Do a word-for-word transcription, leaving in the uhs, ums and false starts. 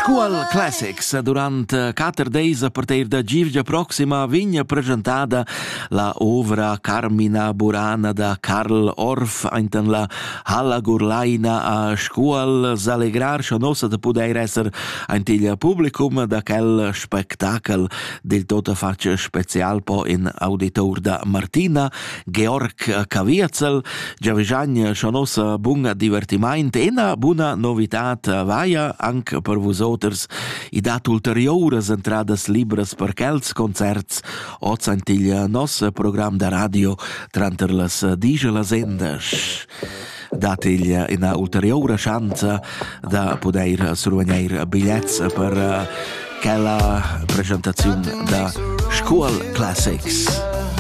Scuol Classics durant quattro days a partir da Givgia proxima vigna presentada la ovra Carmina Burana da Karl Orff in la Halla Gurlaina a Scuol s'allegrar schanossa da poder esser in il publicum da quel spectacle del tota faccia special po in auditor da Martina Georg Caviezel giavigiagn schanossa bun divertiment e una buona novitat vaia anche per vosoters i dat ulteriores entradas libres per quels concerts oz ant il nos program da radio tranter las digelas endas. Dat il una ulteriore chance da poder survegner billets per quella presentazione da Scuol Classics.